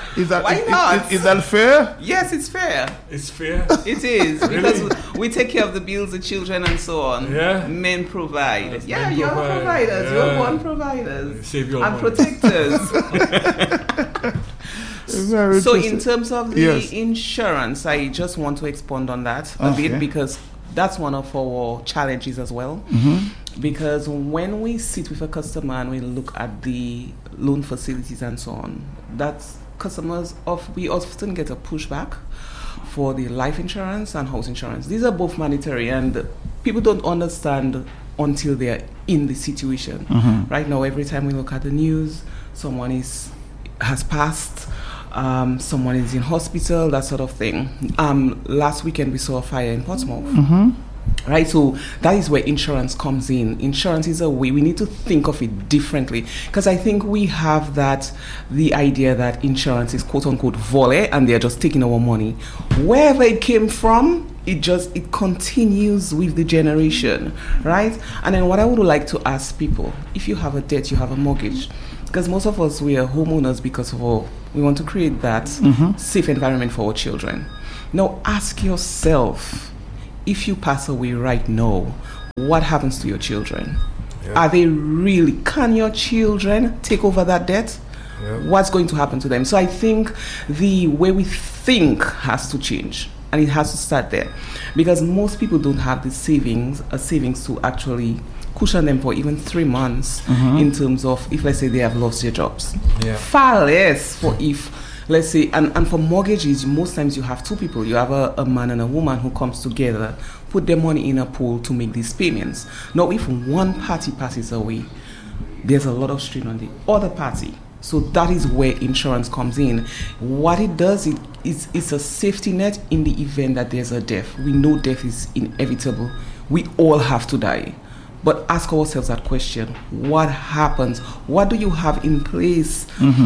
Why not? Is that fair? Yes, it's fair. It's fair. It is Really? because we take care of the bills, the children, and so on. Yeah. Men provide. Yes, Yeah, men you're provide. providers. Yeah. You're born providers Save your and money. protectors. Very So, in interesting. terms of the Yes. insurance, I just want to expand on that a Okay. bit because that's one of our challenges as well. Because when we sit with a customer and we look at the loan facilities and so on, that's we often get a pushback for the life insurance and house insurance. These are both mandatory, and people don't understand until they're in the situation. Right now, every time we look at the news, someone has passed, someone is in hospital, that sort of thing. Last weekend we saw a fire in Portsmouth. Right, so that is where insurance comes in. Insurance is a way we need to think of it differently, because I think we have the idea that insurance is quote unquote volley and they're just taking our money. Wherever it came from, it continues with the generation, right? And then what I would like to ask people, if you have a debt, you have a mortgage, because most of us, we are homeowners because we want to create that safe environment for our children. Now ask yourself, if you pass away right now, what happens to your children? Yeah. Are they really, can your children take over that debt? Yeah. What's going to happen to them? So I think the way we think has to change, and it has to start there, because most people don't have the savings to actually cushion them for even 3 months in terms of if, let's say, they have lost their jobs. Yeah. Far less for if, let's say, and for mortgages, most times you have two people. You have a man and a woman who comes together, put their money in a pool to make these payments. Now, if one party passes away, there's a lot of strain on the other party. So that is where insurance comes in. What it does, it's a safety net in the event that there's a death. We know death is inevitable. We all have to die. But ask ourselves that question: what happens? What do you have in place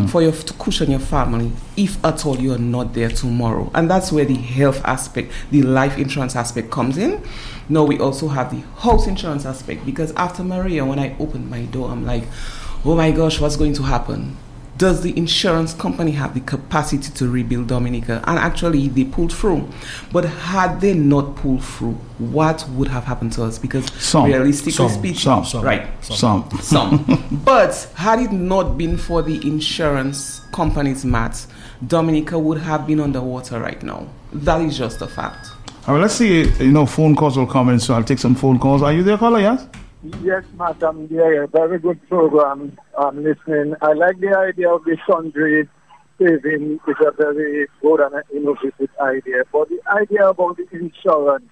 to cushion your family if at all you are not there tomorrow? And that's where the health aspect, the life insurance aspect comes in. Now we also have the house insurance aspect, because after Maria, when I opened my door, I'm like, oh my gosh, what's going to happen? Does the insurance company have the capacity to rebuild Dominica? And actually, they pulled through. But had they not pulled through, what would have happened to us? Because realistically speaking, some. But had it not been for the insurance company's maths, Dominica would have been underwater right now. That is just a fact. All right, let's see. Phone calls will come in, so I'll take some phone calls. Are you there, caller? Yes. Yes, madam. Yeah, very good program. I'm listening. I like the idea of the sundry saving. It's a very good and innovative idea. But the idea about the insurance,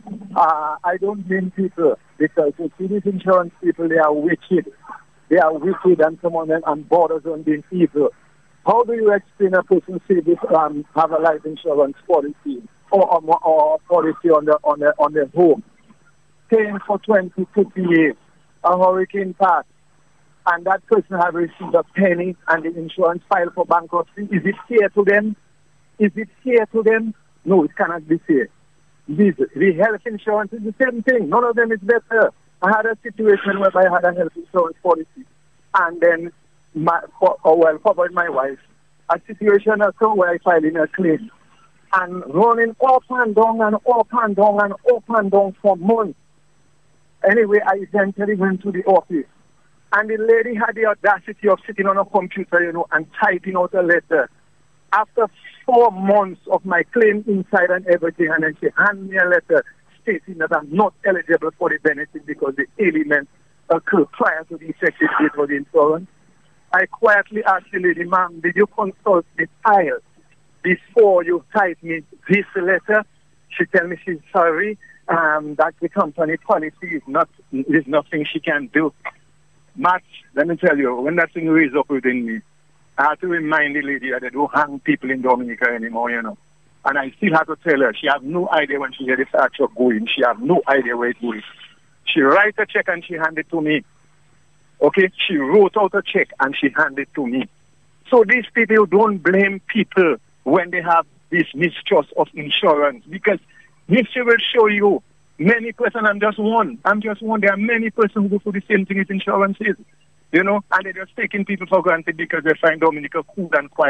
I don't blame people, because you see these insurance people, they are wicked. They are wicked, and some of them and borders on being evil. How do you explain a person say this have a life insurance policy or policy on their home, paying for 20, 50 years, a hurricane pass, and that person have received a penny and the insurance filed for bankruptcy? Is it fair to them? Is it fair to them? No, it cannot be fair. The health insurance is the same thing. None of them is better. I had a situation where I had a health insurance policy, and then covered my wife. A situation occurred where I filed in a claim, and running up and down and up and down and up and down for months. Anyway, I eventually went to the office, and the lady had the audacity of sitting on a computer, and typing out a letter. After 4 months of my claim inside and everything, and then she handed me a letter stating that I'm not eligible for the benefit because the ailment occurred prior to the effective date for the insurance. I quietly asked the lady, ma'am, did you consult the file before you typed me this letter? She tell me she's sorry, that the company policy is nothing she can do. Matt, let me tell you, when that thing raised up within me, I had to remind the lady that they don't hang people in Dominica anymore, And I still have to tell her, she have no idea when she had this actual going. She have no idea where it's going. She write a check and she hand it to me. Okay, she wrote out a check and she handed it to me. So these people don't blame people when they have this mistrust of insurance, because history will show you many persons. I'm just one. There are many persons who go through the same thing with insurance is, and they're just taking people for granted because they find Dominica cool and quiet.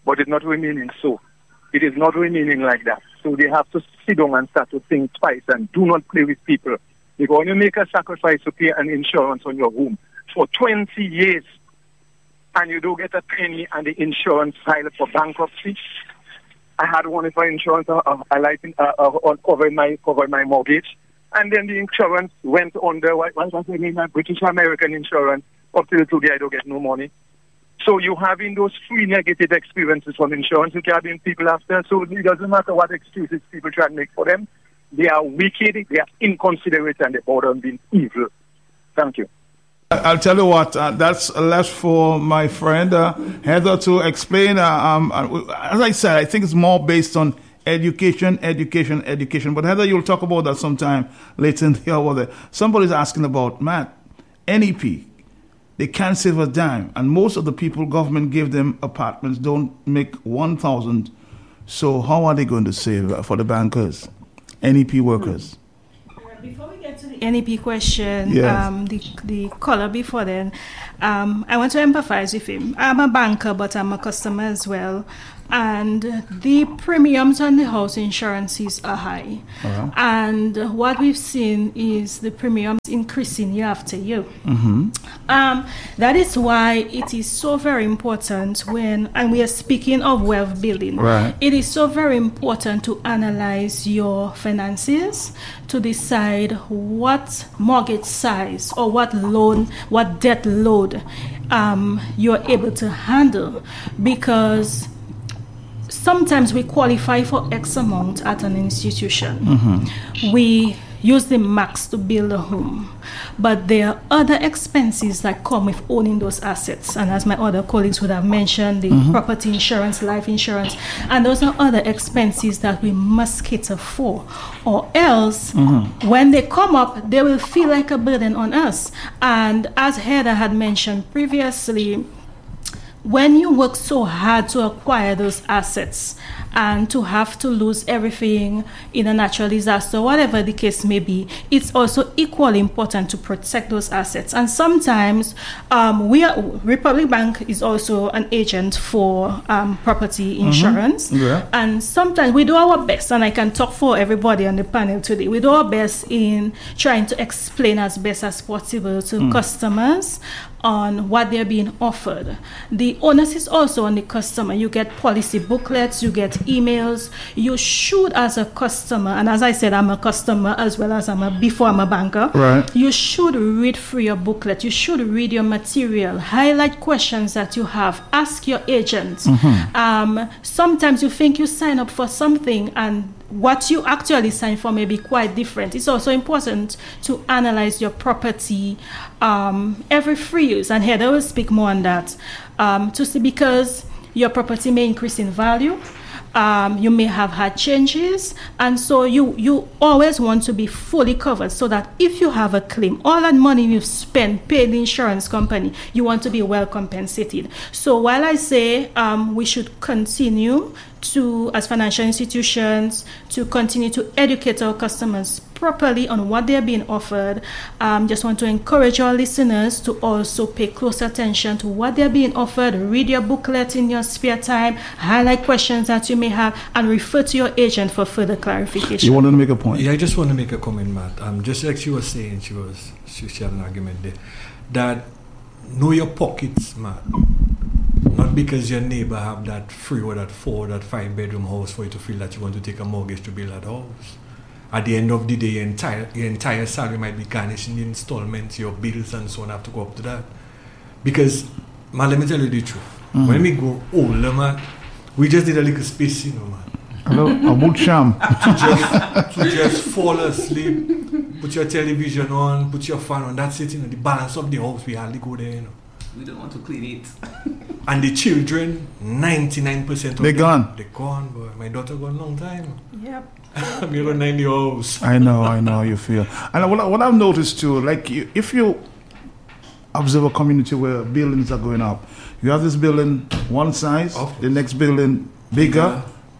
but it's not remaining so. It is not remaining like that. So they have to sit down and start to think twice and do not play with people. Because when you make a sacrifice to pay an insurance on your home for 20 years and you don't get a penny and the insurance filed for bankruptcy, I had one for insurance, covered my mortgage, and then the insurance went under, what was the name, British American insurance, up till today I don't get no money. So you having those three negative experiences from insurance, you carrying people after, so it doesn't matter what excuses people try to make for them. They are wicked, they are inconsiderate, and they border on being evil. Thank you. I'll tell you what, that's left for my friend Heather to explain. As I said, I think it's more based on education. But Heather, you'll talk about that sometime later in the hour. Somebody's asking about, Matt, NEP, they can't save a dime. And most of the people government give them apartments don't make 1,000. So how are they going to save for the bankers, NEP workers? Before we get to the NEP question, the caller before then, I want to empathize with him. I'm a banker, but I'm a customer as well. And the premiums on the house insurances are high. Uh-huh. And what we've seen is the premiums increasing year after year. Mm-hmm. That is why it is so very important and we are speaking of wealth building. Right. It is so very important to analyze your finances to decide what mortgage size or what debt load you're able to handle, because sometimes we qualify for X amount at an institution. Mm-hmm. We use the max to build a home. But there are other expenses that come with owning those assets. And as my other colleagues would have mentioned, the property insurance, life insurance, and those are other expenses that we must cater for. Or else, when they come up, they will feel like a burden on us. And as Heather had mentioned previously, when you work so hard to acquire those assets and to have to lose everything in a natural disaster, whatever the case may be, it's also equally important to protect those assets. And sometimes Republic Bank is also an agent for property insurance. Yeah. And sometimes we do our best, and I can talk for everybody on the panel today, we do our best in trying to explain as best as possible to customers on what they're being offered. The onus is also on the customer. You get policy booklets, you get emails. You should, as a customer, and as I said, I'm a customer as well as I'm a banker. Right. You should read through your booklet. You should read your material. Highlight questions that you have. Ask your agent. Sometimes you think you sign up for something and what you actually sign for may be quite different. It's also important to analyze your property every 3 years, and Heather will speak more on that, to see, because your property may increase in value. You may have had changes, and so you always want to be fully covered, so that if you have a claim, all that money you've spent paying the insurance company, you want to be well compensated. So while I say we should continue to, as financial institutions, to continue to educate our customers properly on what they're being offered, just want to encourage our listeners to also pay close attention to what they're being offered. Read your booklet in your spare time, highlight questions that you may have, and refer to your agent for further clarification. You wanted to make a point? Yeah, I just want to make a comment, Matt. Just like she was saying, she had an argument there, that know your pockets, Matt. Not because your neighbor have that 3 or that 4 or that 5 bedroom house for you to feel that you want to take a mortgage to build that house. At the end of the day, your entire salary might be garnished in installments, your bills and so on have to go up to that. Because, man, let me tell you the truth. When we go older, man, we just did a little space, man. Hello, Abu Sham. to just fall asleep, put your television on, put your fan on, that's it, the balance of the house, we hardly go there, We don't want to clean it. And the children, 99% of them, they're gone. They're gone, boy. My daughter gone a long time. Yep. I'm even 90 house. I know how you feel. And what I've noticed too, like if you observe a community where buildings are going up, you have this building one size, the next building bigger.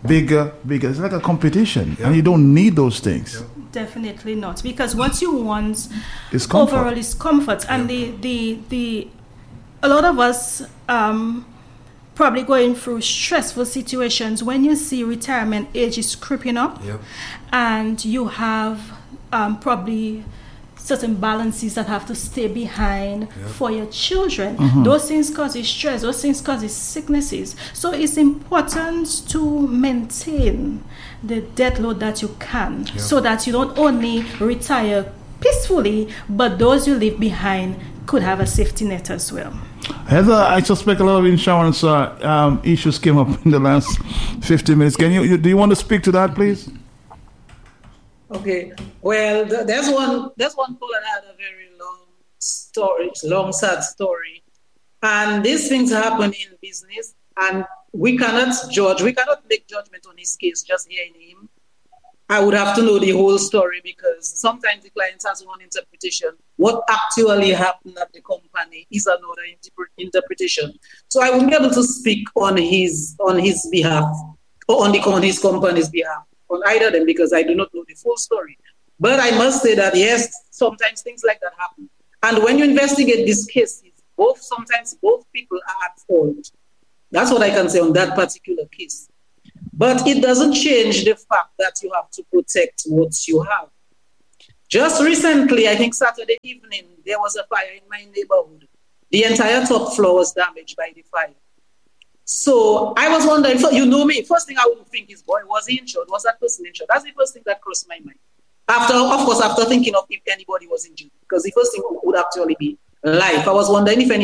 It's like a competition, and you don't need those things. Definitely not, because what you want is comfort. Overall is comfort, and the a lot of us probably going through stressful situations, when you see retirement age is creeping up, and you have probably certain balances that have to stay behind for your children. Those things causes stress, those things causes sicknesses. So it's important to maintain the debt load that you can, so that you don't only retire peacefully, but those you leave behind could have a safety net as well. Heather, I suspect a lot of insurance issues came up in the last 15 minutes. Do you want to speak to that, please? Okay. Well, there's one caller that had a very long sad story, and these things happen in business, and we cannot make judgment on his case just hearing him. I would have to know the whole story, because sometimes the client has one interpretation. What actually happened at the company is another interpretation. So I wouldn't be able to speak on his behalf, or on his company's behalf, on either of them, because I do not know the full story. But I must say that yes, sometimes things like that happen. And when you investigate these cases, sometimes both people are at fault. That's what I can say on that particular case. But it doesn't change the fact that you have to protect what you have. Just recently, I think Saturday evening, there was a fire in my neighborhood. The entire top floor was damaged by the fire. So I was wondering, you know me, first thing I would think is, boy, was he injured? Was that person injured? That's the first thing that crossed my mind. After thinking of if anybody was injured, because the first thing would actually be life. I was wondering if